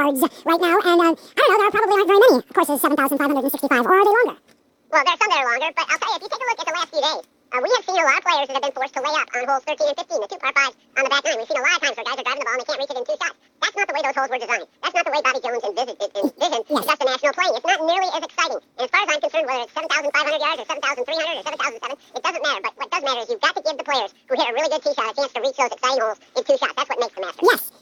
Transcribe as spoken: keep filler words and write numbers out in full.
cards right now, and um, I don't know, there probably aren't very many courses seven thousand five hundred sixty-five, or are they longer? Well, there are some that are longer, but I'll tell you, if you take a look at the last few days, uh, we have seen a lot of players that have been forced to lay up on holes thirteen and fifteen, the two par fives on the back nine. We've seen a lot of times where guys are driving the ball and they can't reach it in two shots. That's not the way those holes were designed. That's not the way Bobby Jones envisioned, envisioned Yes. Augusta National playing. It's not nearly as exciting. And as far as I'm concerned, whether it's seven thousand five hundred yards or seven thousand three hundred or seven thousand seven, it doesn't matter. But what does matter is you've got to give the players who hit a really good tee shot a chance to reach those exciting holes in two shots. That's what makes the Masters. Yes.